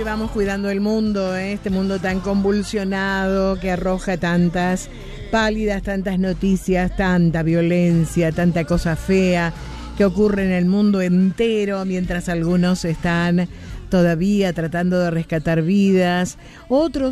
vamos cuidando el mundo, este mundo tan convulsionado que arroja tantas pálidas, tantas noticias, tanta violencia, tanta cosa fea que ocurre en el mundo entero, mientras algunos están todavía tratando de rescatar vidas, otros